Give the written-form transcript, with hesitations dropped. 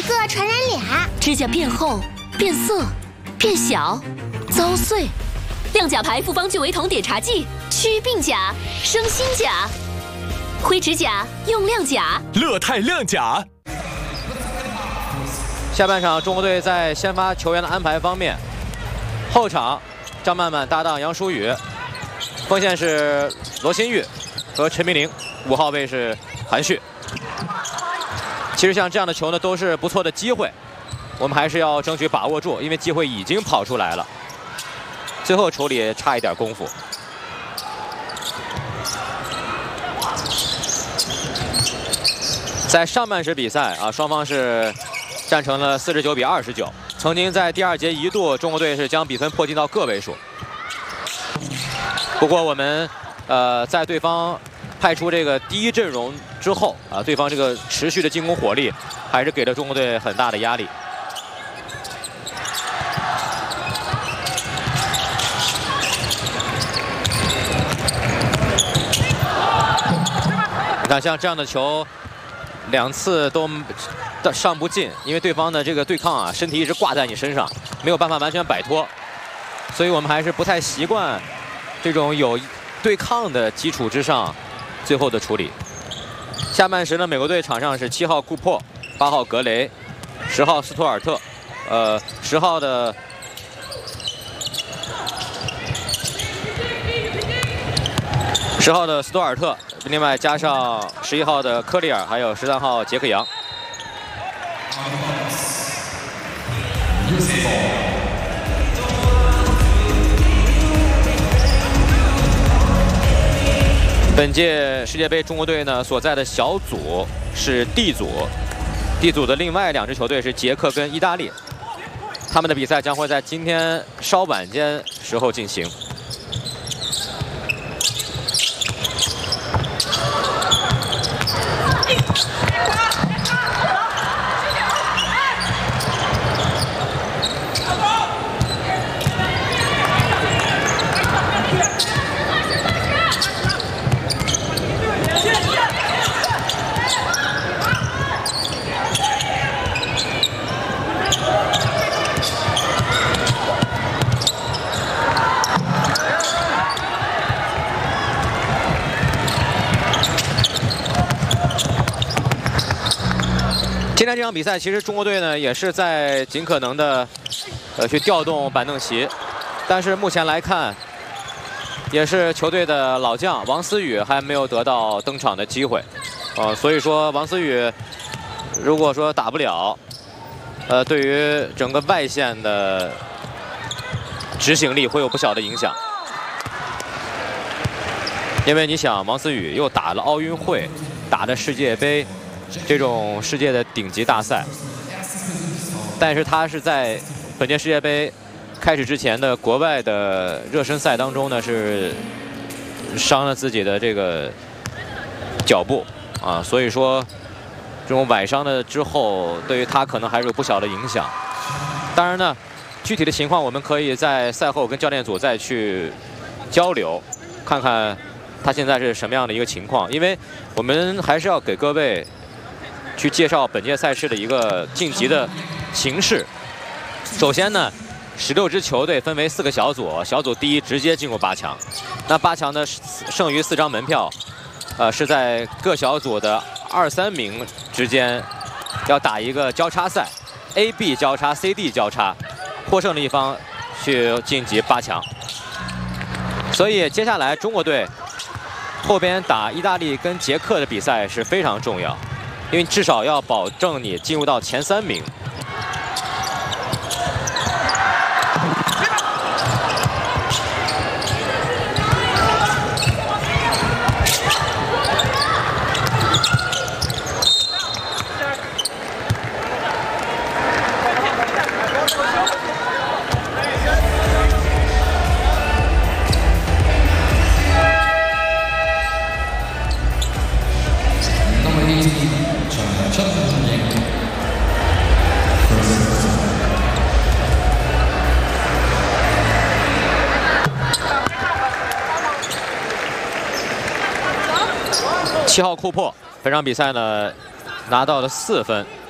个传染俩。 指甲变厚、变色、变小、遭碎。亮甲牌复方聚维酮碘茶剂，祛病甲，生新甲。灰指甲用亮甲， 乐泰亮甲。 下半场中国队在先发球员的安排方面，后场张曼曼搭档杨舒雨，锋线是罗新玉和陈明玲，5号位是韩旭。其实像这样的球呢，都是不错的机会，我们还是要争取把握住，因为机会已经跑出来了，最后处理差一点功夫。在上半时比赛啊，双方是战成了49比29。曾经在第2节一度中国队是将比分迫近到个位数，不过我们在对方派出这个第一阵容之后啊，对方这个持续的进攻火力还是给了中国队很大的压力。你看，像这样的球，2次都上不进，因为对方的这个对抗啊，身体一直挂在你身上，没有办法完全摆脱，所以我们还是不太习惯这种有对抗的基础之上最后的处理。下半时呢，美国队场上是7号库珀、8号格雷、10号斯图尔特，10号的斯图尔特，另外加上11号的科里尔，还有13号杰克杨。本届世界杯中国队呢所在的小组是 D 组，D 组的另外2支球队是捷克跟意大利，他们的比赛将会在今天稍晚间时候进行。今天这场比赛，其实中国队呢也是在尽可能的去调动板凳席，但是目前来看，也是球队的老将王思雨还没有得到登场的机会，所以说王思雨如果说打不了，对于整个外线的执行力会有不小的影响，因为你想，王思雨又打了奥运会，打的世界杯。这种世界的顶级大赛，但是他是在本届世界杯开始之前的国外的热身赛当中呢，是伤了自己的这个脚部啊，所以说这种崴伤的之后，对于他可能还是有不小的影响。当然呢，具体的情况我们可以在赛后跟教练组再去交流，看看他现在是什么样的一个情况，因为我们还是要给各位去介绍本届赛事的一个晋级的形式。首先呢，16支球队分为4个小组，小组第1直接进入8强。那8强的剩余4张门票，是在各小组的2、3名之间要打一个交叉赛 ，A、B 交叉 ，C、D 交叉，获胜的一方去晋级8强。所以接下来中国队后边打意大利跟捷克的比赛是非常重要。因为至少要保证你进入到前3名。7号库珀，本场比赛呢拿到了4分，